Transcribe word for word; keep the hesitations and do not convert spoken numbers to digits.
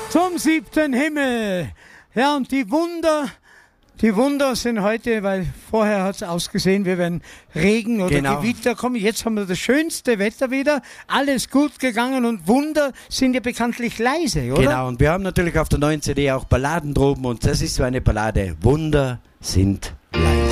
Zum siebten Himmel. Ja, und die Wunder, die Wunder sind heute, weil vorher hat es ausgesehen, wir werden Regen oder Genau. Gewitter kommen. Jetzt haben wir das schönste Wetter wieder. Alles gut gegangen und Wunder sind ja bekanntlich leise, oder? Genau, und wir haben natürlich auf der neuen C D auch Balladen droben und das ist so eine Ballade. Wunder sind leise.